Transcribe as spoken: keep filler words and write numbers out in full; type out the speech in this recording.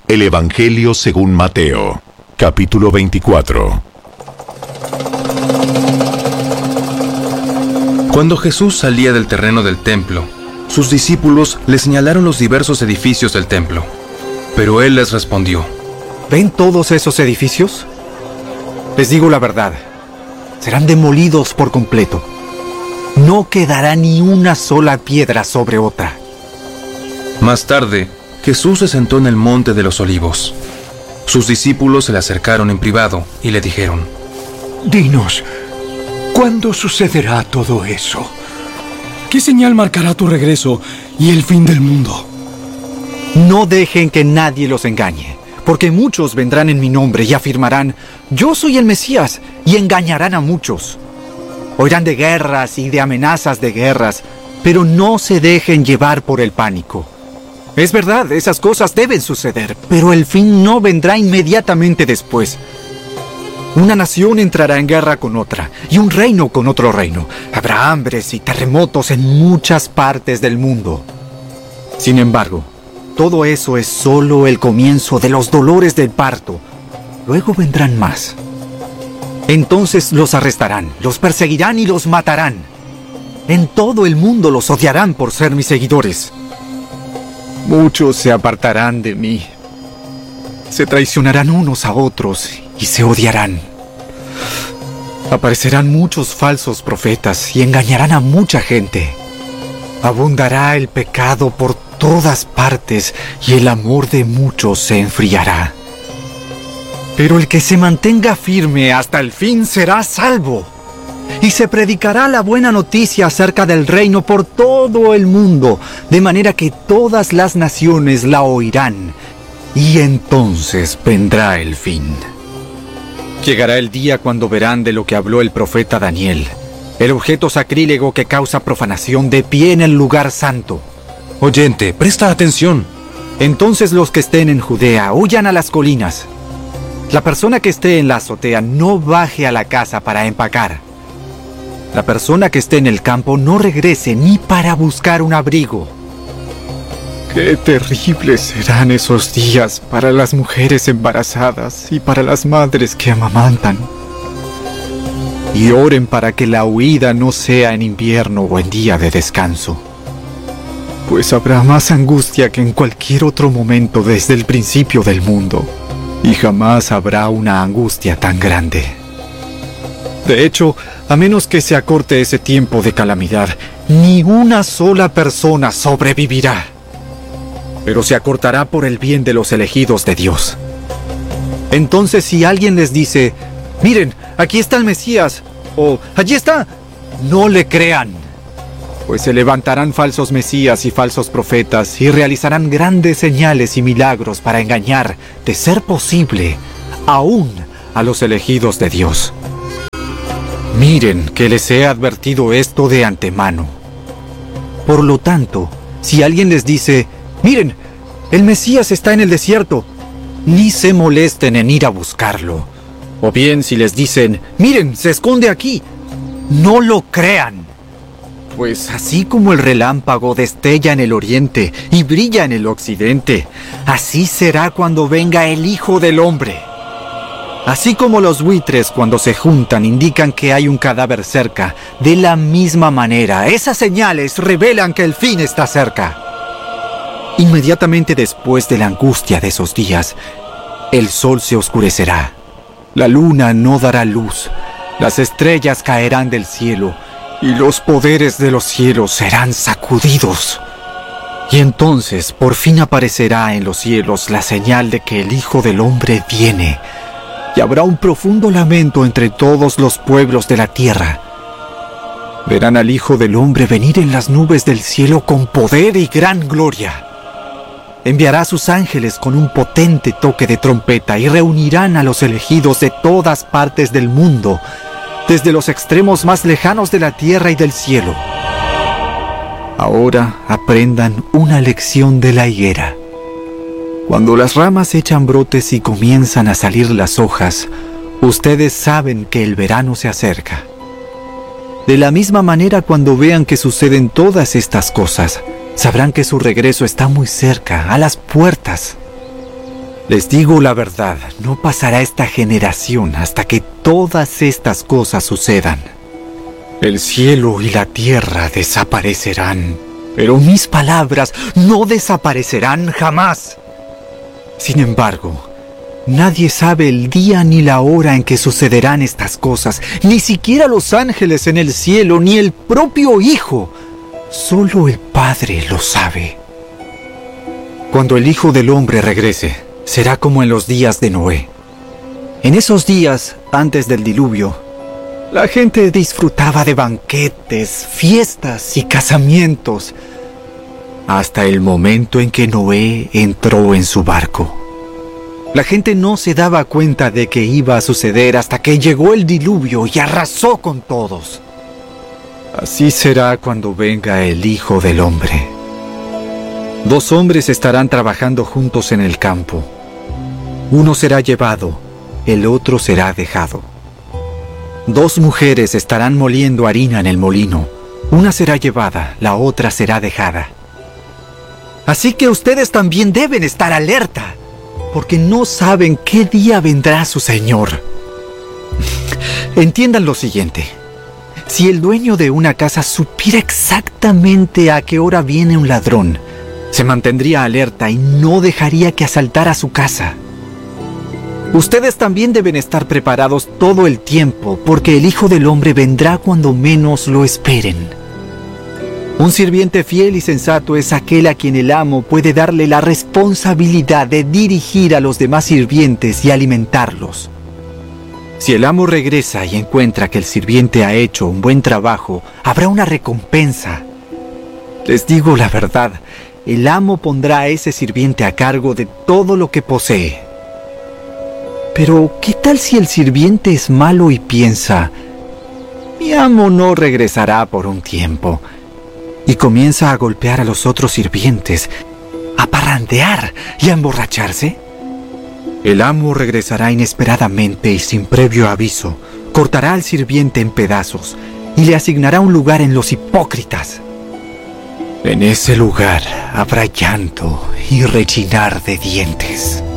El Evangelio según Mateo, capítulo veinticuatro. Cuando Jesús salía del terreno del templo, sus discípulos le señalaron los diversos edificios del templo. Pero él les respondió: ¿Ven todos esos edificios? Les digo la verdad, serán demolidos por completo. No quedará ni una sola piedra sobre otra. Más tarde, Jesús se sentó en el monte de los Olivos. Sus discípulos se le acercaron en privado y le dijeron: Dinos, ¿cuándo sucederá todo eso? ¿Qué señal marcará tu regreso y el fin del mundo? No dejen que nadie los engañe, porque muchos vendrán en mi nombre y afirmarán: yo soy el Mesías, y engañarán a muchos. Oirán de guerras y de amenazas de guerras, pero no se dejen llevar por el pánico. Es verdad, esas cosas deben suceder, pero el fin no vendrá inmediatamente después. Una nación entrará en guerra con otra, y un reino con otro reino. Habrá hambres y terremotos en muchas partes del mundo. Sin embargo, todo eso es solo el comienzo de los dolores del parto. Luego vendrán más. Entonces los arrestarán, los perseguirán y los matarán. En todo el mundo los odiarán por ser mis seguidores. Muchos se apartarán de mí. Se traicionarán unos a otros y se odiarán. Aparecerán muchos falsos profetas y engañarán a mucha gente. Abundará el pecado por todas partes y el amor de muchos se enfriará. Pero el que se mantenga firme hasta el fin será salvo. Y se predicará la buena noticia acerca del reino por todo el mundo, de manera que todas las naciones la oirán. Y entonces vendrá el fin. Llegará el día cuando verán de lo que habló el profeta Daniel, el objeto sacrílego que causa profanación de pie en el lugar santo. Oyente, presta atención. Entonces los que estén en Judea huyan a las colinas. La persona que esté en la azotea no baje a la casa para empacar. La persona que esté en el campo no regrese ni para buscar un abrigo. ¡Qué terribles serán esos días para las mujeres embarazadas y para las madres que amamantan! Y oren para que la huida no sea en invierno o en día de descanso, pues habrá más angustia que en cualquier otro momento desde el principio del mundo, y jamás habrá una angustia tan grande. De hecho, a menos que se acorte ese tiempo de calamidad, ni una sola persona sobrevivirá. Pero se acortará por el bien de los elegidos de Dios. Entonces, si alguien les dice: miren, aquí está el Mesías, o allí está, no le crean. Pues se levantarán falsos mesías y falsos profetas y realizarán grandes señales y milagros para engañar, de ser posible, aún a los elegidos de Dios. Miren que les he advertido esto de antemano. Por lo tanto, si alguien les dice: miren, el Mesías está en el desierto, ni se molesten en ir a buscarlo. O bien si les dicen: miren, se esconde aquí, no lo crean. Pues así como el relámpago destella en el oriente y brilla en el occidente, así será cuando venga el Hijo del Hombre. Así como los buitres cuando se juntan indican que hay un cadáver cerca, de la misma manera, esas señales revelan que el fin está cerca. Inmediatamente después de la angustia de esos días, el sol se oscurecerá, la luna no dará luz, las estrellas caerán del cielo, y los poderes de los cielos serán sacudidos. Y entonces por fin aparecerá en los cielos la señal de que el Hijo del Hombre viene, y habrá un profundo lamento entre todos los pueblos de la tierra. Verán al Hijo del Hombre venir en las nubes del cielo con poder y gran gloria. Enviará a sus ángeles con un potente toque de trompeta y reunirán a los elegidos de todas partes del mundo, desde los extremos más lejanos de la tierra y del cielo. Ahora aprendan una lección de la higuera. Cuando las ramas echan brotes y comienzan a salir las hojas, ustedes saben que el verano se acerca. De la misma manera, cuando vean que suceden todas estas cosas, sabrán que su regreso está muy cerca, a las puertas. Les digo la verdad, no pasará esta generación hasta que todas estas cosas sucedan. El cielo y la tierra desaparecerán, pero mis palabras no desaparecerán jamás. Sin embargo, nadie sabe el día ni la hora en que sucederán estas cosas, ni siquiera los ángeles en el cielo, ni el propio Hijo. Solo el Padre lo sabe. Cuando el Hijo del Hombre regrese, será como en los días de Noé. En esos días, antes del diluvio, la gente disfrutaba de banquetes, fiestas y casamientos, hasta el momento en que Noé entró en su barco. La gente no se daba cuenta de que iba a suceder hasta que llegó el diluvio y arrasó con todos. Así será cuando venga el Hijo del Hombre. Dos hombres estarán trabajando juntos en el campo. Uno será llevado, el otro será dejado. Dos mujeres estarán moliendo harina en el molino. Una será llevada, la otra será dejada. Así que ustedes también deben estar alerta, porque no saben qué día vendrá su Señor. Entiendan lo siguiente. Si el dueño de una casa supiera exactamente a qué hora viene un ladrón, se mantendría alerta y no dejaría que asaltara su casa. Ustedes también deben estar preparados todo el tiempo, porque el Hijo del Hombre vendrá cuando menos lo esperen. Un sirviente fiel y sensato es aquel a quien el amo puede darle la responsabilidad de dirigir a los demás sirvientes y alimentarlos. Si el amo regresa y encuentra que el sirviente ha hecho un buen trabajo, habrá una recompensa. Les digo la verdad, el amo pondrá a ese sirviente a cargo de todo lo que posee. Pero, ¿qué tal si el sirviente es malo y piensa, mi amo no regresará por un tiempo? Y comienza a golpear a los otros sirvientes, a parrandear y a emborracharse. El amo regresará inesperadamente y sin previo aviso, cortará al sirviente en pedazos y le asignará un lugar en los hipócritas. En ese lugar habrá llanto y rechinar de dientes.